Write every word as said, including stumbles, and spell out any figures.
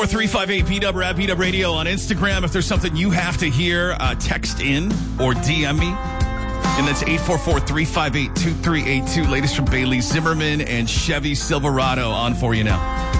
three five eight B W or at B W Radio on Instagram. If there's something you have to hear, uh, text in or D M me. And that's eight four four, three five eight, two three eight two. Latest from Bailey Zimmerman and Chevy Silverado on for you now.